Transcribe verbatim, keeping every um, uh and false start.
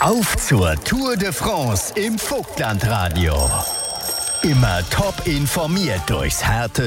Auf zur Tour de France im Vogtlandradio. Immer top informiert durchs härteste